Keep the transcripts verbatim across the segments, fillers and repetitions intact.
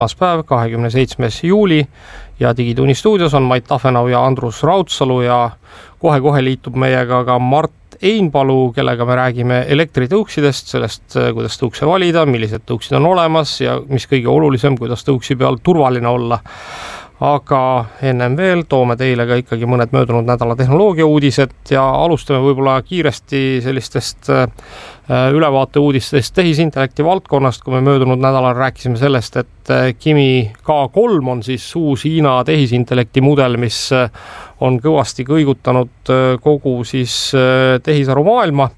päev, kahekümne seitsmes juuli ja Digitunni stuudios on Mait Tafenau ja Andrus Raudsalu ja kohe-kohe liitub meiega ka Mart Einpalu, kellega me räägime elektritõuksidest, sellest, kuidas tõukse valida, millised tõuksid on olemas ja mis kõige olulisem, kuidas tõuksi peal turvaline olla. Aga ennem veel toome teile ka ikkagi mõned möödunud nädala tehnoloogia uudised ja alustame võib-olla kiiresti sellistest ülevaate uudistest tehisintellekti valdkonnast, kui me möödunud nädalal rääkisime sellest, et Kimi K kolm on siis uus Hiina tehisintellekti mudel, mis on kõvasti kõigutanud kogu siis tehisaru maailma.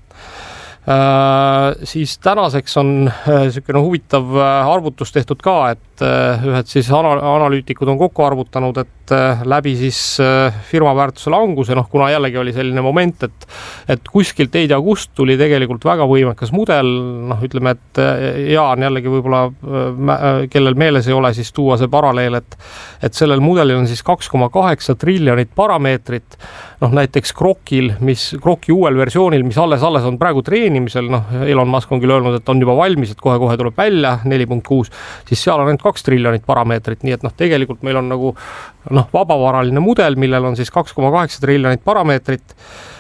Äh, siis tänaseks on äh, selline huvitav äh, arvutus tehtud ka, et äh, ühed siis ana- analüütikud on kokku arvutanud, et äh, läbi siis äh, firma väärtuse languse, noh kuna jällegi oli selline moment, et, et kuskilt ei tea kust tuli tegelikult väga võimekas mudel, noh ütleme, et äh, Jaan jällegi võib-olla äh, kellel meeles ei ole, siis tuua see paralleel, et, et sellel mudelil on siis kaks koma kaheksa triljonit parameetrit, noh näiteks Grokil, mis Groki uuel versioonil, mis alles-alles on praegu treenimisel, noh Elon Musk on küll öelnud, et on juba valmis, et kohe-kohe tuleb välja neli punkt kuus, siis seal on ainult kaks triljonit parameetrit, nii et noh tegelikult meil on nagu noh vabavaraline mudel, millel on siis kaks koma kaheksa triljonit parameetrit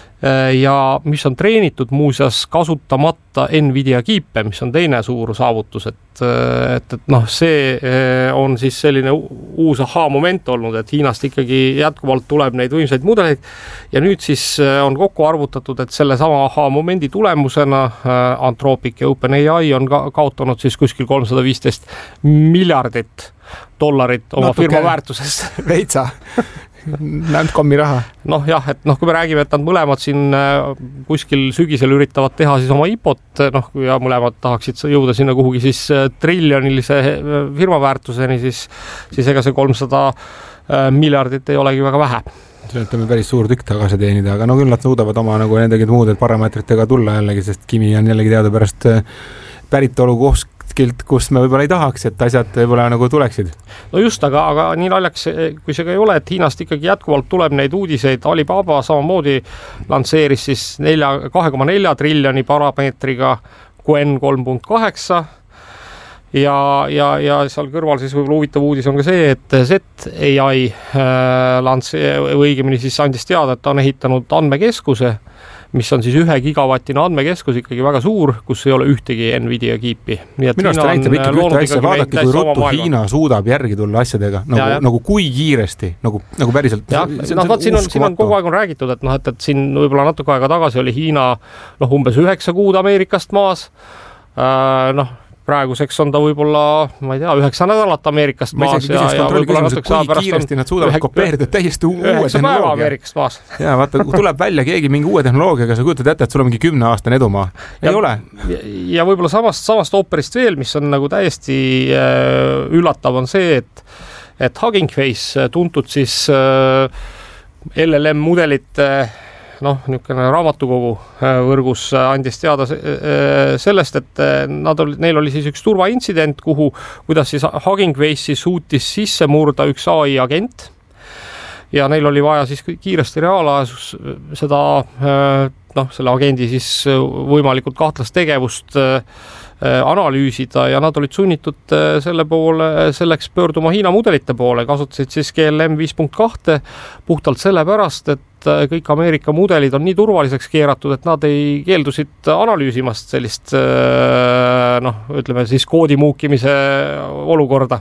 ja mis on treenitud muuseas kasutamata Nvidia kiipe, mis on teine suur saavutus, et, et, et noh, see on siis selline uus aha moment olnud, et Hiinast ikkagi jätkuvalt tuleb neid võimsaid mudeleid ja nüüd siis on kokku arvutatud, et selle sama aha momendi tulemusena Anthropic ja OpenAI on ka kaotanud siis kuskil kolmsada viisteist miljardit dollarit oma Natuke firma väärtusest. Veitsa. Landcomi raha. Noh jah, et noh, kui me räägime, et nad mõlemad siin kuskil sügisel üritavad teha siis oma I P O-t, noh ja mõlemad tahaksid jõuda sinna kuhugi siis triljonilise firma väärtuseni, siis, siis ega see kolmsada miljardit ei olegi väga vähe. See on päris suur tükk tagasi teenida, aga no küll nad suudavad oma nagu nendegi muude parameetritega tulla jällegi, sest Kimi on jällegi teada pärast päritolu koos kus me võib-olla ei tahaks, et asjad võib-olla nagu tuleksid. No just, aga, aga nii naljaks, kui see ka ei ole, et Hiinast ikkagi jätkuvalt tuleb neid uudiseid. Alibaba samamoodi lansseeris siis kahe koma nelja triljoni parameetriga Q N kolm punkt kaheksa ja, ja, ja seal kõrval siis võib-olla huvitav uudis on ka see, et Z A I äh, lantse- või õigemini siis andis teada, et ta on ehitanud andmekeskuse, mis on siis ühe gigavatine andmekeskus ikkagi väga suur, kus ei ole ühtegi Nvidia kiipi. Minu arust näitab ikkagi ühte asja, vaadake, kui ruttu Hiina suudab järgi tulla asjadega, nagu, ja, nagu kui kiiresti, nagu, nagu päriselt. Ja, no, vaat, siin, on, siin on kogu aeg on räägitud, et, no, et, et siin võib-olla natuke aega tagasi oli Hiina noh, umbes üheksa kuud Ameerikast maas, äh, noh, praeguseks on ta võib-olla, ma ei tea, üheksa nädalat Ameerikast ma maas. Ja, ja võib-olla natuke saa pärast kiiresti nad suudavad ühe, kopeerida täiesti uue tehnoloogia. Ameerikast maas. Ja vaata, tuleb välja keegi mingi uue tehnoloogiaga, sa kujutad ette, et sul on mingi kümne aastane edumaa. Ei ja, ole. Ja, ja võib-olla samast, samast ooperist veel, mis on nagu täiesti äh, üllatav, on see, et, et Hugging Face tuntud siis äh, L L M mudelite äh, noh, niisugune raamatukogu võrgus andis teada sellest, et nad oli, neil oli siis üks turvaintsident, kuhu, kuidas siis Hugging Face suutis sisse murda üks A I agent ja neil oli vaja siis kiiresti reaalajasus seda, noh, selle agendi siis võimalikult kahtlast tegevust analüüsida ja nad olid sunnitud selle poole, selleks pöörduma Hiina mudelite poole, kasutasid siis G L M viis punkt kaks puhtalt sellepärast, et kõik Ameerika mudelid on nii turvaliseks keeratud, et nad ei keeldusid analüüsimast sellist, noh, ütleme siis koodi muukimise olukorda.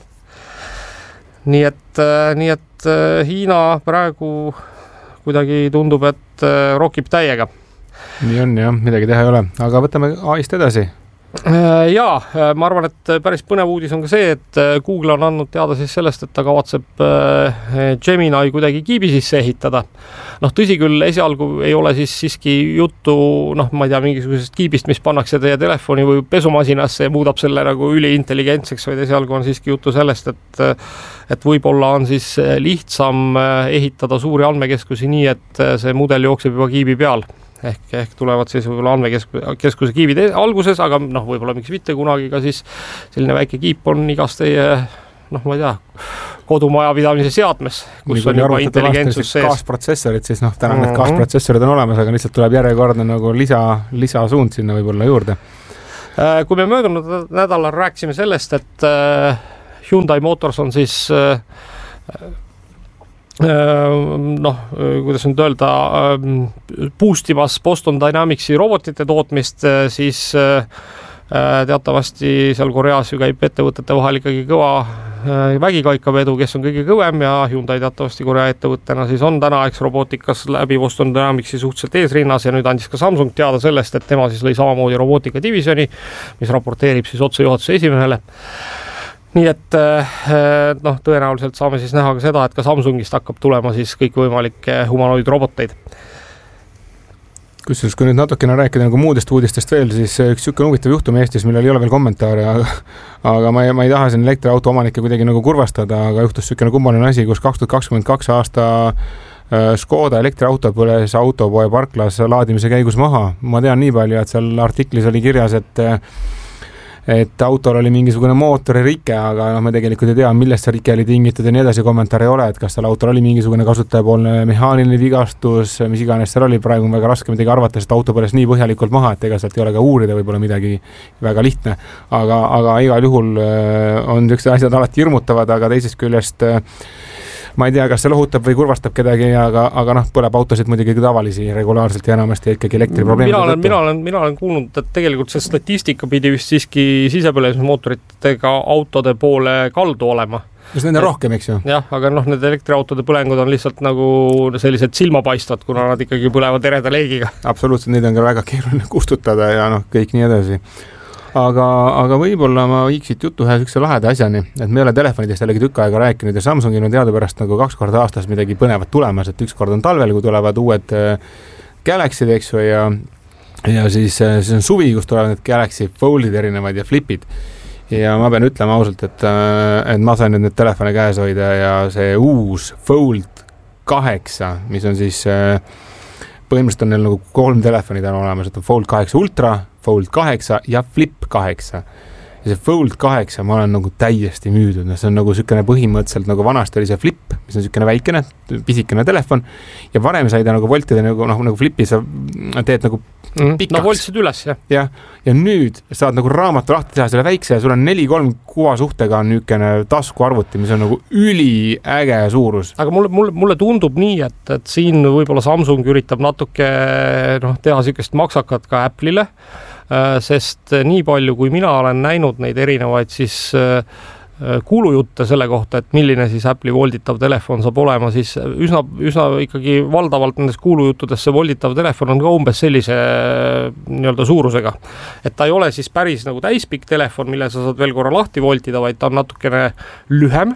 Nii et, nii et Hiina praegu kuidagi tundub, et rokib täiega. Nii on jah, midagi teha ei ole, aga võtame A I-st edasi. Jaa, ma arvan, et päris põnev uudis on ka see, et Google on andnud teada siis sellest, et ta kavatseb Gemini kuidagi kiibi sisse ehitada. Noh, tõsi küll, esialgu ei ole siis siiski juttu, noh, ma ei tea, mingisugusest kiibist, mis pannakse teie telefoni või pesumasinasse ja muudab selle nagu üliintelligentseks, vaid esialgu on siiski juttu sellest, et, et võib-olla on siis lihtsam ehitada suuri andmekeskusi nii, et see mudel jookseb juba kiibi peal. Ehk, ehk tulevad siis võib-olla andmekeskuse kiivid alguses, aga noh, võib-olla miks mitte kunagi ka siis selline väike kiip on igas teie, noh, ma ei tea, kodumaja pidamise seadmes, kus nii, on juba intelligentsus sees. Kaasprotsessorid, siis noh, täna mm-hmm. need kaasprotsessorid on olemas, aga lihtsalt tuleb järjekordne nagu lisa, lisa suund sinna võib-olla juurde. Kui me möödunud nädalal rääksime sellest, et Hyundai Motors on siis noh, kuidas nüüd öelda, boostimas Boston Dynamicsi robotite tootmist, siis teatavasti seal Koreas ju käib ettevõtete vahel ikkagi kõva vägikaikavedu, kes on kõige kõvem ja Hyundai teatavasti Korea ettevõttena siis on täna eks robootikas läbi Boston Dynamicsi suhteliselt eesrinnas ja nüüd andis ka Samsung teada sellest, et tema siis lõi samamoodi robootika divisjoni, mis raporteerib siis otse juhatuse esimehele. Nii et noh, tõenäoliselt saame siis näha ka seda, et ka Samsungist hakkab tulema siis kõikvõimalikke humanoid roboteid. Kusjuures, kui nüüd natukene rääkida nagu muudest uudistest veel, siis üks niisugune huvitav juhtum Eestis, millel ei ole veel kommentaare, aga, aga ma, ei, ma ei taha siin elektriauto omanikke kuidagi nagu kurvastada, aga juhtus niisugune kummaline asi, kus kaks tuhat kakskümmend kaks aasta Škoda elektriauto põles autopoe parklas laadimise käigus maha. Ma tean nii palju, et seal artiklis oli kirjas, et et autol oli mingisugune mootori rike, aga noh, me tegelikult ei tea, millest see rike oli tingitud ja nii edasi, kommentaari ei ole, et kas seal autol oli mingisugune kasutajapoolne mehaaniline vigastus, mis iganes seal oli, praegu on väga raske midagi arvata, sest auto põles nii põhjalikult maha, et ega sealt ei ole ka uurida võib-olla midagi väga lihtne, aga, aga igal juhul on niisugused asjad alati hirmutavad, aga teisest küljest ma ei tea, kas see lohutab või kurvastab kedagi, aga, aga noh, põleb autosid muidugi tavalisi regulaarselt ja enamasti ikkagi elektriprobleemid. Mina olen, mina olen, mina olen kuulnud, et tegelikult see statistika pidi vist siiski sisepõlemismootoritega autode poole kaldu olema. Just nende rohkem, eks ju? Jah, aga noh, need elektriautode põlengud on lihtsalt nagu sellised silmapaistvad, kuna nad ikkagi põlevad ereda leegiga. Absoluutselt, neid on ka väga keeruline kustutada ja noh, kõik nii edasi. Aga, aga võib-olla ma viiksid jutu ühe sükse laheda asjani, et me ei ole telefonidest jällegi tükk aega rääkinud ja Samsungil on teadupärast nagu kaks korda aastas midagi põnevat tulemas, et üks kord on talvel, kui tulevad uued Galaxy'd, eks ju, ja, ja siis, siis on suvi, kus tulevad need Galaxy Fold'id erinevad ja Flipid. Ja ma pean ütlema ausalt, et, et ma sain nüüd need telefone käes hoida ja see uus Fold kaheksa, mis on siis põhimõtteliselt on neil nagu kolm telefonid on olemas, et on Fold kaheksa Ultra, Fold kaheksa ja Flip kaheksa. Ja see Fold kaheksa ma olen nagu täiesti müüdud. See on nagu sükene põhimõtteliselt nagu vanasti oli see Flip, mis on sükene väikene, pisikene telefon ja varem sai ta nagu voltida nagu, noh, nagu Flipi sa teed nagu pikaks. No voltsid üles, jah. Ja, ja nüüd saad nagu raamatu lahti teha selle väikse ja sul on neli kolm kuva suhtega on niisugune taskuarvuti, mis on nagu üliäge suurus. Aga mulle, mulle, mulle tundub nii, et, et siin võib-olla Samsung üritab natuke noh, teha sükest maksakat ka Apple'ile, sest nii palju, kui mina olen näinud neid erinevaid siis kuulujutte selle kohta, et milline siis Apple'i volditav telefon saab olema, siis üsna, üsna ikkagi valdavalt nendes kuulujuttudesse volditav telefon on ka umbes sellise nii-öelda suurusega. Et ta ei ole siis päris nagu täispikk telefon, mille sa saad veel korra lahti voltida, vaid ta on natukene lühem,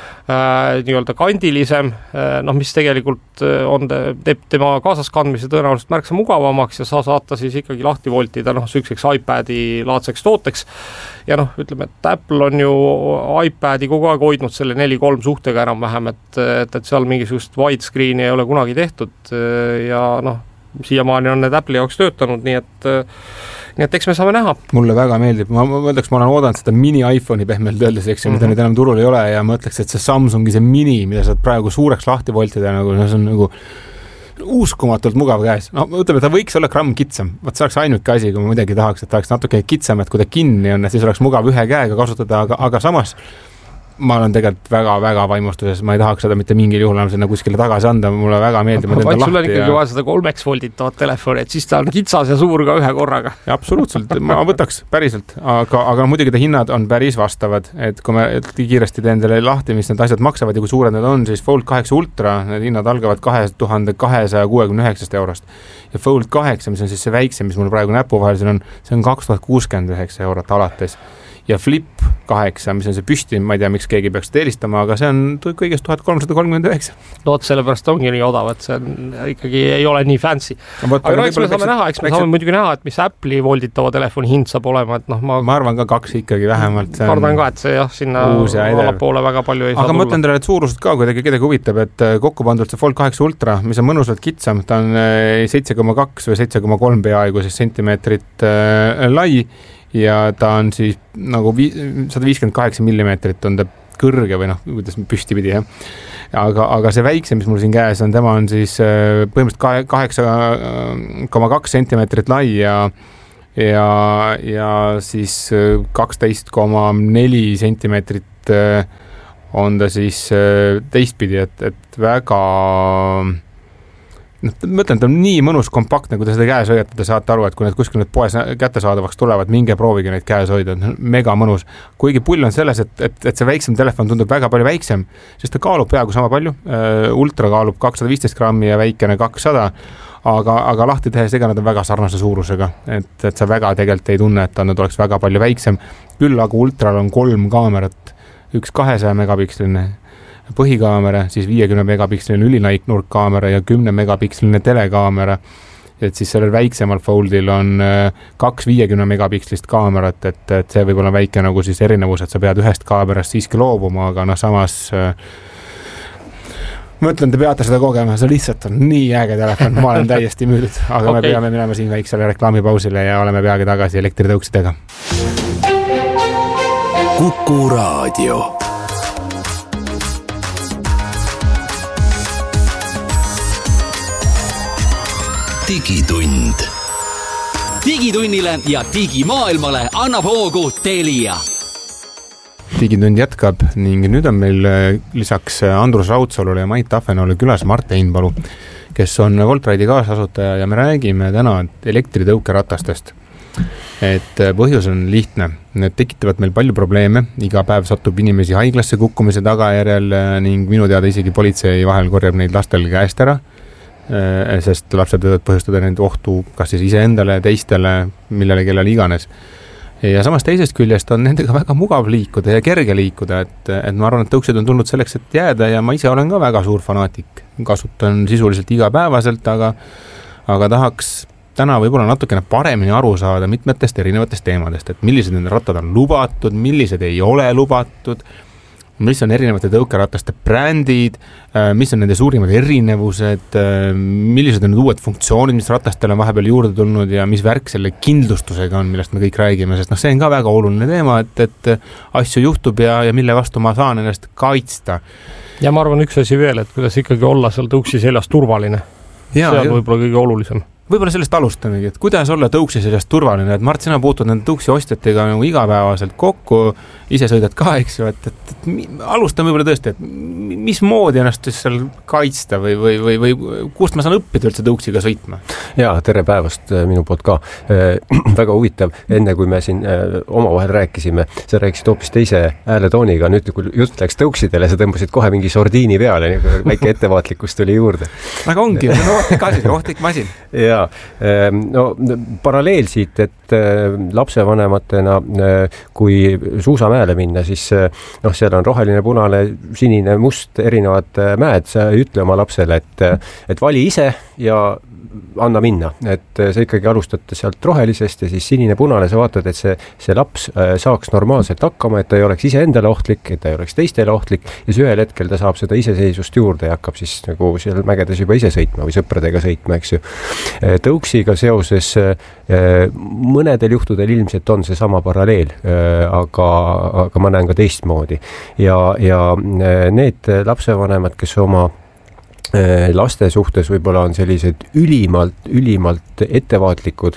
äh, nii-öelda kandilisem, äh, noh, mis tegelikult on, teeb tema kaasaskandmise tõenäoliselt märksa mugavamaks ja sa saad ta siis ikkagi lahti voltida, noh, sükseks iPadi laadseks tooteks. Ja noh, ütleme, et Apple on ju iPadi kogu aeg hoidnud selle neli kolm suhtega enam vähem, et, et, et seal mingisugust widescreeni ei ole kunagi tehtud ja noh, siiamaani on need Apple'i jaoks töötanud, nii et nii et eks me saame näha. Mulle väga meeldib, ma mõtleks, ma olen oodanud seda mini iPhone'i pehmelt öeldes, eks ju, mida mm-hmm. nüüd enam turul ei ole ja mõtleks, et see Samsungi see mini, mida saad praegu suureks lahti voltida, nagu see on nagu uskumatult mugav käes. No ütleme, ta võiks olla gramm kitsam. Vaat see oleks ainuke asi, kui ma midagi tahaks, et ta oleks natuke kitsam, et kui ta kinni on, et siis oleks mugav ühe käega kasutada, aga, aga samas ma olen tegelikult väga-väga vaimustuses, ma ei tahaks seda mitte mingil juhul sinna kuskile tagasi anda, mulle väga meeldib. Vaid sul on ikkagi ja... vaja seda kolmeks volditavat telefoni, et siis ta on kitsas ja suur ka ühe korraga. Ja absoluutselt, ma võtaks päriselt, aga, aga muidugi ta hinnad on päris vastavad, et kui me kiiresti teen teile lahti, mis need asjad maksavad ja kui suured need on, siis Fold kaheksa Ultra, need hinnad algavad kahe tuhande kahesaja kuuekümne üheksast eurost ja Fold kaheksa, mis on siis see väikse, mis mul praegu näpu vahel siin on, see on kaks tuhat kuuskümmend üheksa eurot alates. Ja Flip kaheksa, mis on see püsti, ma ei tea, miks keegi peaks teelistama, aga see on kõigest tuhat kolmsada kolmkümmend üheksa. No oot, sellepärast ongi nii odav, et see on, ikkagi ei ole nii fancy. No, aga no, eks me saame näha, eks me saame muidugi näha, et mis Apple'i volditava telefoni hind saab olema, et noh, ma... ma arvan ka kaks ikkagi vähemalt. Kardan ka, et see jah, sinna allapoole väga palju ei aga saa tulla. Aga ma mõtlen teile, et suurused ka kuidagi kedagi huvitab, et kokku pandult see Fold kaheksa Ultra, mis on mõnusalt kitsam, ta on seitse koma kaks või seitse koma kolm peaaegu siis sentimeetrit äh, lai ja ta on siis nagu sada viiskümmend kaheksa millimeetrit on ta kõrge või noh, kuidas püsti pidi, jah. Aga, aga see väikse, mis mul siin käes on, tema on siis põhimõtteliselt kaheksa koma kaks sentimeetrit lai ja, ja, ja siis kaksteist koma neli sentimeetrit on ta siis teistpidi, et, et väga noh, ma ütlen, ta on nii mõnus kompaktne, kui te seda käes hoiate, te saate aru, et kui need kuskil need poes kättesaadavaks tulevad, minge proovige neid käes hoida, mega mõnus. Kuigi pull on selles, et, et, et see väiksem telefon tundub väga palju väiksem, sest ta kaalub peaaegu sama palju. Ultra kaalub kakssada viisteist grammi ja väikene kakssada, aga, aga lahti tehes ega nad on väga sarnase suurusega, et, et sa väga tegelikult ei tunne, et ta nüüd oleks väga palju väiksem. Küll aga Ultral on kolm kaamerat, üks kahesaja megapiksline põhikaamera, siis viiekümne megapiksline ülinaiknurkkaamera ja kümne megapiksline telekaamera. Et siis sellel väiksemal Foldil on kaks viiekümne megapikslist kaamerat, et, et see võib olla väike nagu siis erinevus, et sa pead ühest kaamerast siiski loobuma, aga noh, samas ma ütlen, te peate seda kogema, see lihtsalt on nii äge telefon, ma olen täiesti müüdud, aga okay. Me peame minema siin väiksele reklaamipausile ja oleme peagi tagasi elektritõuksidega. Kuku Raadio. Digitund. Digitunnile ja digimaailmale annab hoogu Telia. Digitund jätkab ning nüüd on meil lisaks Andrus Raudsalule ja Mait Tafenole külas Mart Einpalu, kes on Voltride'i kaasasutaja ja me räägime täna elektritõukeratastest. Et põhjus on lihtne. Need tekitavad meil palju probleeme. Iga päev satub inimesi haiglasse kukkumise tagajärjel ning minu teada isegi politsei vahel korjab neid lastel käest ära, sest lapsed võivad põhjustada nende ohtu kas siis iseendale, teistele, millele kellele iganes. Ja samas teisest küljest on nendega väga mugav liikuda ja kerge liikuda, et, et ma arvan, et tõuksid on tulnud selleks, et jääda ja ma ise olen ka väga suur fanaatik. Kasutan sisuliselt igapäevaselt, aga, aga tahaks täna võib-olla natukene paremini aru saada mitmetest erinevatest teemadest, et millised nende rattad on lubatud, millised ei ole lubatud, mis on erinevate tõukerataste brändid, mis on nende suurimad erinevused, millised on need uued funktsioonid, mis ratastele on vahepeal juurde tulnud ja mis värk selle kindlustusega on, millest me kõik räägime, sest noh, see on ka väga oluline teema, et, et asju juhtub ja, ja mille vastu ma saan ennast kaitsta. Ja ma arvan üks asi veel, et kuidas ikkagi olla seal tõuksi seljas turvaline. Ja, see on võib-olla kõige olulisem. Võib-olla sellest alustamegi, et kuidas olla tõuksi sellest turvaline, et Mart, sina puutud nende tõuksi ostjatega nagu igapäevaselt kokku, ise sõidad ka, eks ju, et, et, et alustame võib-olla tõesti, et mis moodi ennast seal kaitsta või, või, või, või kust ma saan õppida üldse tõuksiga sõitma? Ja, tere päevast minu poolt ka. Väga huvitav, enne kui me siin omavahel rääkisime, sa rääkisid hoopis teise hääletooniga, nüüd kui just läks tõuksidele, sa tõmbasid kohe mingi sordiini peale, väike ettevaatlikkus tuli juurde. Aga ongi, see on ohtlik asi, ohtlik masin. Ja, no paralleel siit, et lapsevanematena, kui suusamäele minna, siis noh, seal on roheline, punane, sinine, must, erinevad mäed, sa ei ütle oma lapsele, et, et vali ise ja anna minna, et sa ikkagi alustate sealt rohelisest ja siis sinine, punane, sa vaatad, et see, see laps saaks normaalselt hakkama, et ta ei oleks ise endale ohtlik, et ta ei oleks teistele ohtlik ja siis ühel hetkel ta saab seda iseseisvust juurde ja hakkab siis nagu seal mägedes juba ise sõitma või sõpradega sõitma, eks ju. Tõuksiga seoses mõnedel juhtudel ilmselt on see sama paralleel, aga, aga ma näen ka teistmoodi ja, ja need lapsevanemad, kes oma laste suhtes võib-olla on sellised ülimalt, ülimalt ettevaatlikud,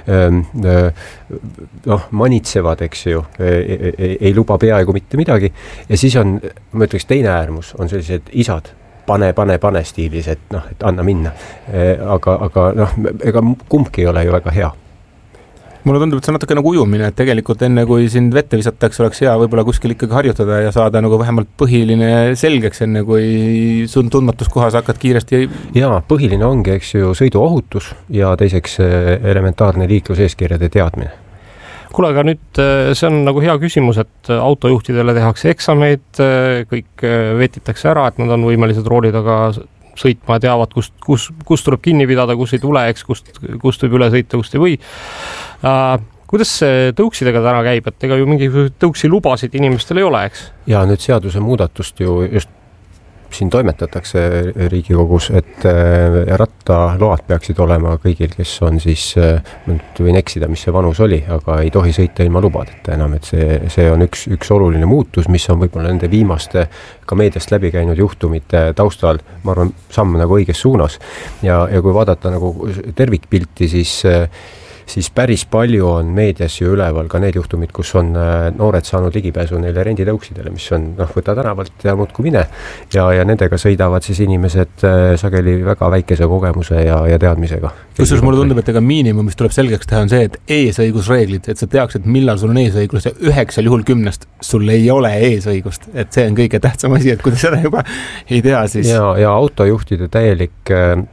noh, manitsevad, eks ju, ei, ei, ei luba peaaegu mitte midagi ja siis on, ma ütleks, teine äärmus on sellised isad, pane, pane, pane stiilis, et noh, et anna minna, aga, aga noh, ega kumbki ei ole ju väga hea. Mulle tundub, et see on natuke nagu ujumine, et tegelikult enne kui sind vette visatakse, oleks hea võib-olla kuskil ikkagi harjutada ja saada nagu vähemalt põhiline selgeks, enne kui sun tundmatus kohas hakkad kiiresti. Jaa, põhiline ongi, eks ju, sõiduohutus ja teiseks elementaarne liikluseeskirjade teadmine. Kuule, aga nüüd see on nagu hea küsimus, et autojuhtidele tehakse eksameid, kõik vetitakse ära, et nad on võimelised rooli taga sõitma ja teavad, kust, kus, kus tuleb kinni pidada, kus ei tule, eks, kust, kust võib üle sõita, kust ei või. Uh, kuidas see tõuksidega täna käib, et ega ju mingi tõuksi lubasid inimestel ei ole, eks? Ja nüüd seaduse muudatust ju just siin toimetatakse Riigikogus, et rattaload peaksid olema kõigil, kes on siis, ma võin eksida, mis see vanus oli, aga ei tohi sõita ilma lubadeta enam, et see, see on üks, üks oluline muutus, mis on võib-olla nende viimaste ka meediast läbi käinud juhtumite taustal, ma arvan, samm nagu õiges suunas ja, ja kui vaadata nagu tervikpilti, siis siis päris palju on meedias ju üleval ka need juhtumid, kus on noored saanud ligipääsu neile renditõuksidele, mis on, noh, võta tänavalt ja muudku mine ja, ja nendega sõidavad siis inimesed sageli väga väikese kogemuse ja, ja teadmisega. Kusjuures mulle tundub, et ega miinimum, mis tuleb selgeks teha, on see, et eesõigusreeglid, et sa teaksid, millal sul on eesõigus ja üheksal juhul kümnest sul ei ole eesõigust, et see on kõige tähtsam asi, et kui te seda juba ei tea, siis... Ja, ja autojuhtide täielik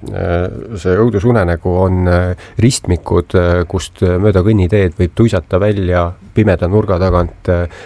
see õudusunenägu on ristmikud, kust mööda kõnniteed võib tuisata välja pimeda nurga tagant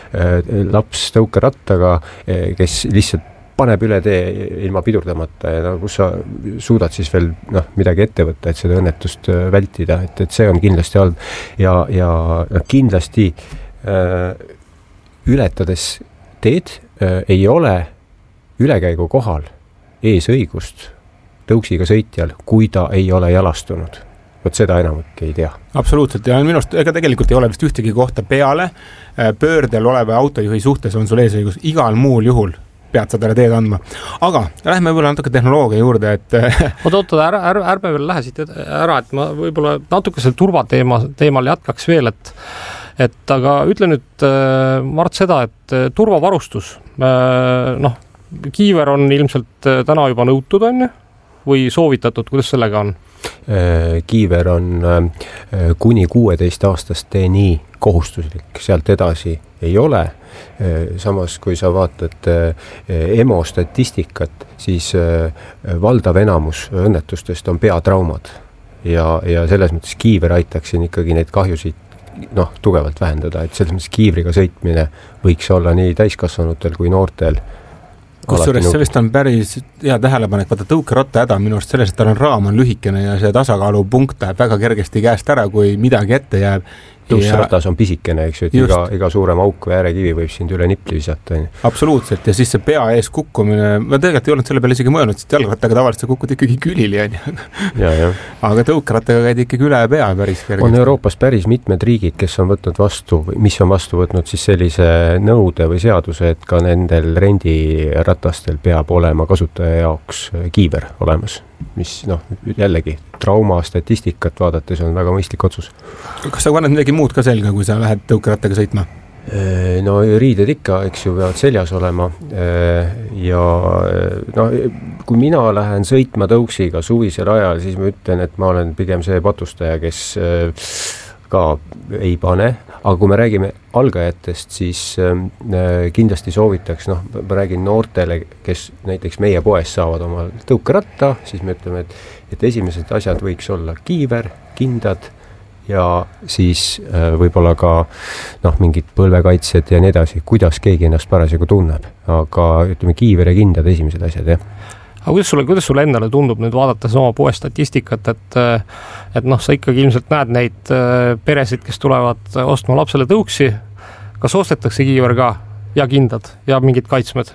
laps tõukerattaga, kes lihtsalt paneb üle tee ilma pidurdamata ja no, kus sa suudad siis veel no, midagi ette võtta, et seda õnnetust vältida, et, et see on kindlasti halb ja, ja kindlasti äh, ületades teed äh, ei ole ülekäigu kohal eesõigust tõuksiga sõitjal, kui ta ei ole jalastunud. Vot seda enamik ei tea. Absoluutselt ja minust, ega tegelikult ei ole vist ühtegi kohta peale pöördel oleva autojuhi suhtes on sul eesõigus igal muul juhul pead sa talle teed andma. Aga lähme võib-olla natuke tehnoloogia juurde, et... Oota, oota, ära, ära, ärme veel lähe siit ära, et ma võib-olla natuke selle turvateema teemal jätkaks veel, et et aga ütle nüüd, Mart, seda, et turvavarustus, noh, kiiver on ilmselt täna juba nõutud, on ju? Või soovitatud, kuidas sellega on? Kiiver on kuni kuueteist aastaste nii kohustuslik, sealt edasi ei ole. Samas, kui sa vaatad E M O statistikat, siis valdav enamus õnnetustest on peatraumad ja, ja selles mõttes kiiver aitaks siin ikkagi neid kahjusid noh, tugevalt vähendada, et selles mõttes kiivriga sõitmine võiks olla nii täiskasvanutel kui noortel. Kusjuures see vist on päris hea tähelepanek, vaata tõukeratta häda minu arust selles, et tal on raam on lühikene ja see tasakaalupunkt läheb väga kergesti käest ära, kui midagi ette jääb. Tõusratas on pisikene, eks ju, et iga, iga suurem auk või äärekivi võib sind üle nipli visata. Absoluutselt, ja siis see pea ees kukkumine, ma tegelikult ei olnud selle peale isegi mõelnud, sest jalgrattaga tavaliselt sa kukud ikkagi külili, ja, ja. Aga tõukerattaga käid ikkagi üle pea päris kergesti. On Euroopas päris mitmed riigid, kes on võtnud vastu, mis on vastu võtnud siis sellise nõude või seaduse, et ka nendel rendiratastel peab olema kasutaja jaoks kiiver olemas, mis noh, jällegi trauma statistikat vaadates on väga mõistlik otsus. Kas sa paned midagi muud ka selga, kui sa lähed tõukerattaga sõitma? No riided ikka, eks ju, peavad seljas olema ja no, kui mina lähen sõitma tõuksiga suvisel ajal, siis ma ütlen, et ma olen pigem see patustaja, kes ka ei pane, aga kui me räägime algajatest, siis kindlasti soovitaks, noh, ma räägin noortele, kes näiteks meie poes saavad oma tõukeratta, siis me ütleme, et, et esimesed asjad võiks olla kiiver, kindad ja siis võib-olla ka noh, mingid põlvekaitsed ja nii edasi, kuidas keegi ennast parasjagu tunneb, aga ütleme kiiver ja kindad esimesed asjad, jah. Aga kuidas sulle, kuidas sulle endale tundub nüüd vaadates oma poe statistikat, et, et noh, sa ikkagi ilmselt näed neid peresid, kes tulevad ostma lapsele tõuksi, kas ostetakse kiiver ka ja kindad ja mingid kaitsmed?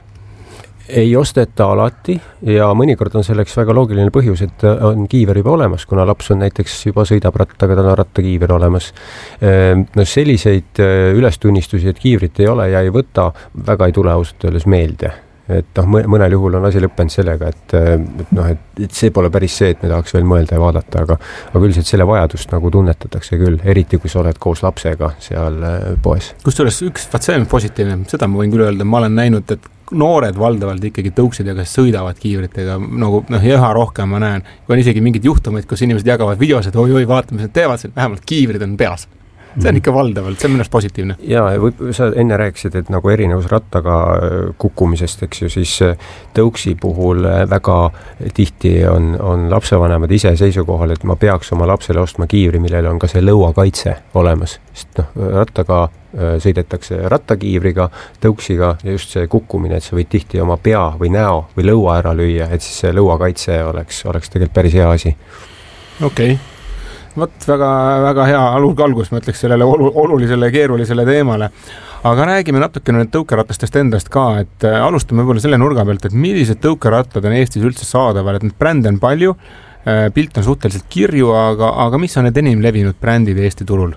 Ei osteta alati ja mõnikord on selleks väga loogiline põhjus, et on kiiver juba olemas, kuna laps on näiteks juba sõidab rattaga, tal on rattakiiver olemas. No selliseid ülestunnistusi, et kiivrit ei ole ja ei võta, väga ei tule ausalt öeldes meelde. Et noh, mõnel juhul on asi lõppenud sellega, et, et, noh, et, et see pole päris see, et me tahaks veel mõelda ja vaadata, aga, aga üldiselt selle vajadust nagu tunnetatakse küll, eriti kui sa oled koos lapsega seal poes. Kusjuures üks, vaat see on positiivne, seda ma võin küll öelda, ma olen näinud, et noored valdavalt ikkagi tõuksidega sõidavad kiivritega, nagu noh, ja üha rohkem ma näen, kui on isegi mingid juhtumid, kus inimesed jagavad videos, et oi-oi, vaatame, mis nad teevad, vähemalt kiivrid on peas. See on ikka valdavalt, see on minust positiivne. Ja võib, sa enne rääkisid, et nagu erinevus rattaga kukkumisest, eks ju, siis tõuksi puhul väga tihti on, on lapsevanemad ise seisukohal, et ma peaks oma lapsele ostma kiivri, millel on ka see lõuakaitse olemas. Sest noh, rattaga sõidetakse rattakiivriga, tõuksiga ja just see kukkumine, et sa võid tihti oma pea või näo või lõua ära lüüa, et siis see lõuakaitse oleks, oleks tegelikult päris hea asi. Okei. Okay. Vot väga, väga hea algus, ma ütleks sellele olulisele ja keerulisele teemale. Aga räägime natuke nüüd tõukeratastest endast ka, et alustame võib-olla selle nurga pealt, et millised tõukerattad on Eestis üldse saadaval, et need brände on palju, pilt on suhteliselt kirju, aga, aga mis on need enim levinud brändid Eesti turul?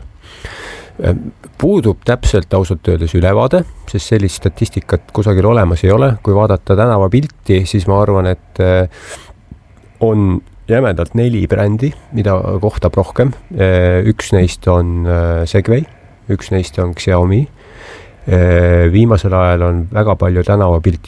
Puudub täpselt ausalt öeldes ülevaade, sest sellist statistikat kusagil olemas ei ole. Kui vaadata tänava pilti, siis ma arvan, et on jämedalt neli brändi, mida kohtab rohkem. Üks neist on Segway, üks neist on Xiaomi. Viimasel ajal on väga palju tänavapilti